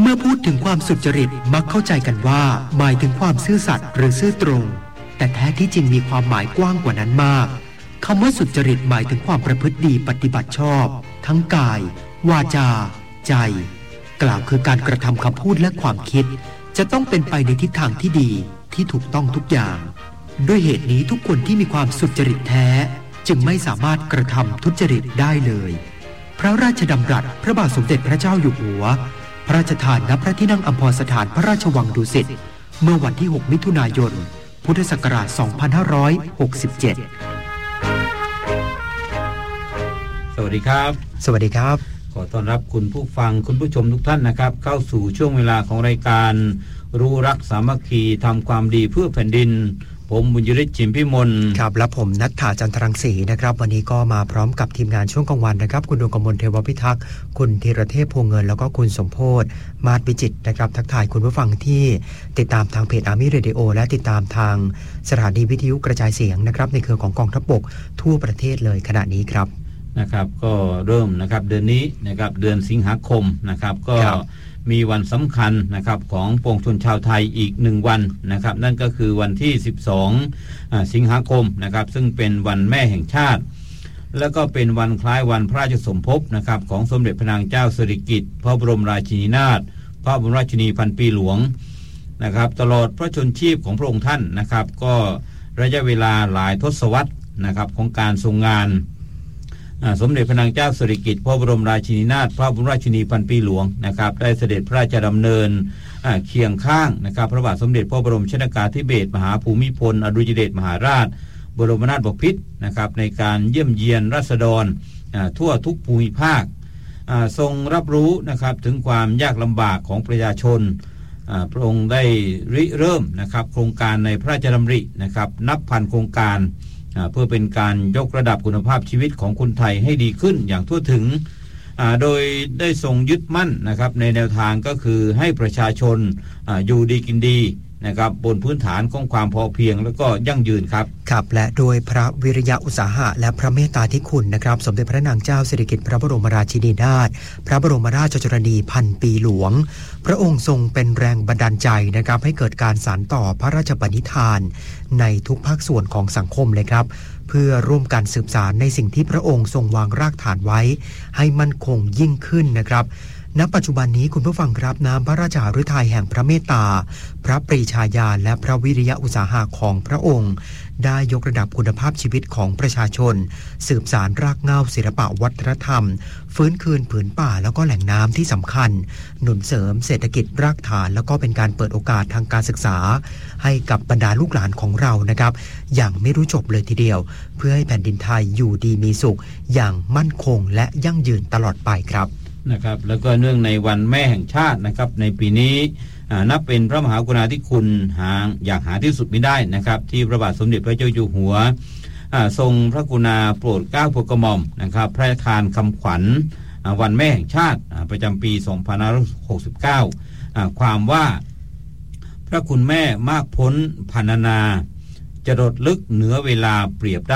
มื่อพูดถึงความสุจริตมักเข้าใจกันว่าหมายถึงความซื่อสัตย์หรือซื่อตรงแต่แท้ที่จริงมีความหมายกว้างกว่านั้นมากคำว่าสุจริตหมายถึงความประพฤติดีปฏิบัติชอบทั้งกายวาจาใจกล่าวคือการกระทำคำพูดและความคิดจะต้องเป็นไปในทิศทางที่ดีที่ถูกต้องทุกอย่างด้วยเหตุนี้ทุกคนที่มีความสุจริตแท้จึงไม่สามารถกระทำทุจริตได้เลยพระราชดำรัสพระบาทสมเด็จพระเจ้าอยู่หัวพระราชทานณพระที่นั่งอัมพรสถานพระราชวังดุสิตเมื่อวันที่6มิถุนายนพุทธศักราช2567 สวัสดีครับสวัสดีครับขอต้อนรับคุณผู้ฟังคุณผู้ชมทุกท่านนะครับเข้าสู่ช่วงเวลาของรายการรู้รักสามัคคีทำความดีเพื่อแผ่นดินผมบุญยฤทธิ์ชิมพิมลครับและผมณัฐฐาจันทรังสีนะครับวันนี้ก็มาพร้อมกับทีมงานช่วงกลางวันนะครับคุณดวงกมลเทวพิทักษ์คุณธีรเทพพวงเงินแล้วก็คุณสมโพธิ์มาศวิจิตรนะครับทักทายคุณผู้ฟังที่ติดตามทางเพจอาร์มี่เรดิโอและติดตามทางสถานีวิทยุกระจายเสียงนะครับในเครือของกองทัพบกทั่วประเทศเลยขณะนี้ครับนะครับก็เริ่มนะครับเดือนนี้นะครับเดือนสิงหาคมนะครับก็มีวันสำคัญนะครับของปวงชนชาวไทยอีก1วันนะครับนั่นก็คือวันที่12สิงหาคมนะครับซึ่งเป็นวันแม่แห่งชาติแล้วก็เป็นวันคล้ายวันพระราชสมภพนะครับของสมเด็จพระนางเจ้าสิริกิติ์พระบรมราชินีนาถพระบรมราชินีพันปีหลวงนะครับตลอดพระชนชีพของพระองค์ท่านนะครับก็ระยะเวลาหลายทศวรรษนะครับของการทรงงานสมเด็จพระนางเจ้าสิริกิติ์พระบรมราชินีนาถพระบรมราชินีพันปีหลวงนะครับได้เสด็จพระราชดำเนินเคียงข้างนะครับพระบาทสมเด็จพระบรมชนกาธิเบศรมหาภูมิพลอดุลยเดชมหาราชบรมนาถบพิตรนะครับในการเยี่ยมเยียนราษฎรทั่วทุกภูมิภาคทรงรับรู้นะครับถึงความยากลำบากของประชาชนพระองค์ได้ริเริ่มนะครับโครงการในพระราชดำรินะครับนับพันโครงการเพื่อเป็นการยกระดับคุณภาพชีวิตของคนไทยให้ดีขึ้นอย่างทั่วถึงโดยได้ทรงยึดมั่นนะครับในแนวทางก็คือให้ประชาชนอยู่ดีกินดีนะครับบนพื้นฐานของความพอเพียงแล้วก็ยั่งยืนครับครับและโดยพระวิริยะอุตสาหะและพระเมตตาธิคุณนะครับสมเด็จพระนางเจ้าสิริกิติ์พระบรมราชินีนาถพระบรมราชชนนีพันปีหลวงพระองค์ทรงเป็นแรงบันดาลใจนะครับให้เกิดการสานต่อพระราชปณิธานในทุกภาคส่วนของสังคมเลยครับเพื่อร่วมกันสืบสานในสิ่งที่พระองค์ทรงวางรากฐานไว้ให้มั่นคงยิ่งขึ้นนะครับณปัจจุบันนี้คุณผู้ฟังครับน้ำพระราชาฤทัยแห่งพระเมตตาพระปรีชาญาณและพระวิริยะอุตสาหะของพระองค์ได้ยกระดับคุณภาพชีวิตของประชาชนสืบสานรากเหง้าศิลปะวัฒนธรรมฟื้นคืนผืนป่าแล้วก็แหล่งน้ำที่สำคัญหนุนเสริมเศรษฐกิจรากฐานแล้วก็เป็นการเปิดโอกาสทางการศึกษาให้กับบรรดาลูกหลานของเรานะครับอย่างไม่รู้จบเลยทีเดียวเพื่อให้แผ่นดินไทยอยู่ดีมีสุขอย่างมั่นคงและยั่งยืนตลอดไปครับนะครับแล้วก็เนื่องในวันแม่แห่งชาตินะครับในปีนี้นับเป็นพระมหากรุณาธิคุณอย่างหาที่สุดไม่ได้นะครับที่พระบาทสมเด็จพระเจ้าอยู่หัวทรงพระกรุณาโปรดเกล้าโปรดกระหม่อมนะครับพระราชทานคำขวัญวันแม่แห่งชาติประจำปี2569ความว่าพระคุณแม่มากพ้นพรรณนาจรดลึกเหนือเวลาเปรียบได้